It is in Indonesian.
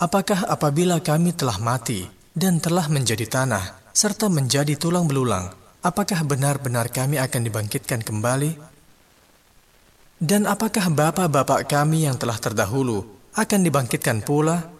Apakah apabila kami telah mati dan telah menjadi tanah, serta menjadi tulang belulang, apakah benar-benar kami akan dibangkitkan kembali? Dan apakah bapak-bapak kami yang telah terdahulu akan dibangkitkan pula?